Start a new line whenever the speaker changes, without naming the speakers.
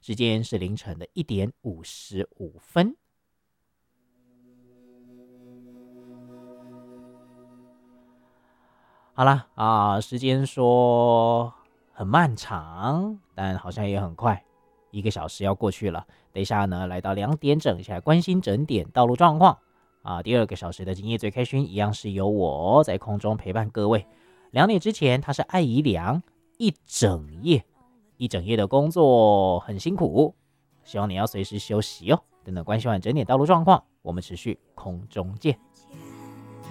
时间是凌晨的1点55分。好啦时间说很漫长，但好像也很快，1个小时要过去了。等一下呢，来到2点整，一起来关心整点道路状况第2个小时的今夜最开心，一样是由我在空中陪伴各位。2点之前，他是艾怡良，一整夜的工作很辛苦，希望你要随时休息哦。等等关心完整点道路状况，我们持续空中见。